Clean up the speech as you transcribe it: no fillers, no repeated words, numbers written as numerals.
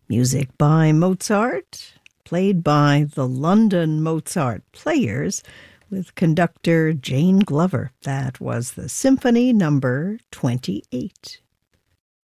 Music by Mozart, played by the London Mozart Players with conductor Jane Glover. That was the Symphony Number 28.